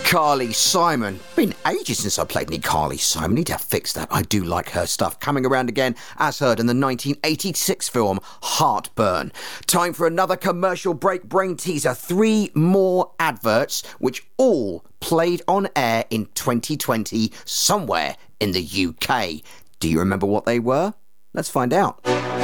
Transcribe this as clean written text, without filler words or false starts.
Carly Simon. Been ages since I played any Carly Simon. Need to fix that. I do like her stuff. Coming around again, as heard in the 1986 film Heartburn. Time for another commercial break. Brain teaser. 3 more adverts, which all played on air in 2020 somewhere in the UK. Do you remember what they were? Let's find out.